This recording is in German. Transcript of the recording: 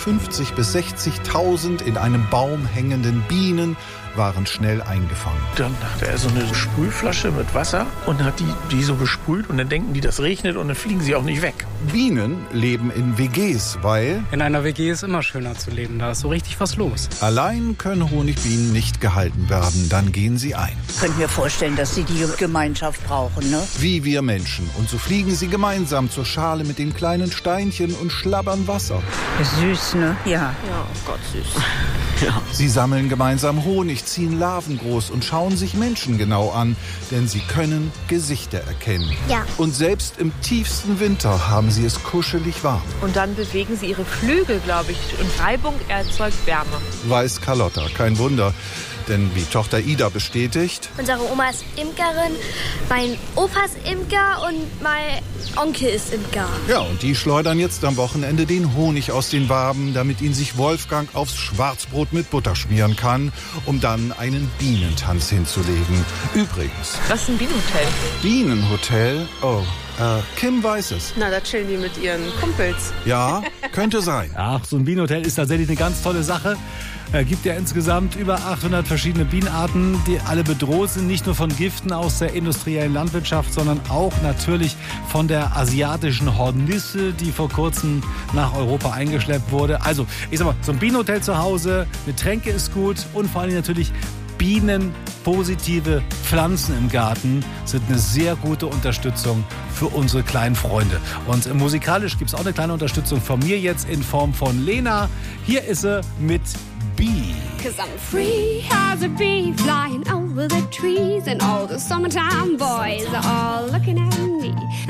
50.000 bis 60.000 in einem Baum hängenden Bienen waren schnell eingefangen. Dann hat er so eine Sprühflasche mit Wasser und hat die so gesprüht und dann denken die, das regnet und dann fliegen sie auch nicht weg. Bienen leben in WGs, weil in einer WG ist immer schöner zu leben, da ist so richtig was los. Allein können Honigbienen nicht gehalten werden, dann gehen sie ein. Ich könnte mir vorstellen, dass sie die Gemeinschaft brauchen, ne? Wie wir Menschen. Und so fliegen sie gemeinsam zur Schale mit den kleinen Steinchen und schlabbern Wasser. Ist süß, ne? Ja. Ja, oh Gott, süß. Ja. Sie sammeln gemeinsam Honig, ziehen Larven groß und schauen sich Menschen genau an, denn sie können Gesichter erkennen. Ja. Und selbst im tiefsten Winter haben sie es kuschelig warm. Und dann bewegen sie ihre Flügel, glaube ich, und Reibung erzeugt Wärme. Weiß Carlotta, kein Wunder. Denn wie Tochter Ida bestätigt, unsere Oma ist Imkerin, mein Opa ist Imker und mein Onkel ist Imker. Ja, und die schleudern jetzt am Wochenende den Honig aus den Waben, damit ihn sich Wolfgang aufs Schwarzbrot mit Butter schmieren kann, um dann einen Bienentanz hinzulegen. Übrigens. Was ist ein Bienenhotel? Bienenhotel? Oh. Kim weiß es. Na, da chillen die mit ihren Kumpels. Ja, könnte sein. Ach, so ein Bienenhotel ist tatsächlich eine ganz tolle Sache. Gibt ja insgesamt über 800 verschiedene Bienenarten, die alle bedroht sind, nicht nur von Giften aus der industriellen Landwirtschaft, sondern auch natürlich von der asiatischen Hornisse, die vor kurzem nach Europa eingeschleppt wurde. Also, ich sag mal, so ein Bienenhotel zu Hause, eine Tränke ist gut und vor allem natürlich bienenpositive Pflanzen im Garten sind eine sehr gute Unterstützung für unsere kleinen Freunde. Und musikalisch gibt es auch eine kleine Unterstützung von mir jetzt in Form von Lena. Hier ist sie mit Bee. 'Cause I'm free as a bee flying over the trees and all the summertime boys are all looking at me.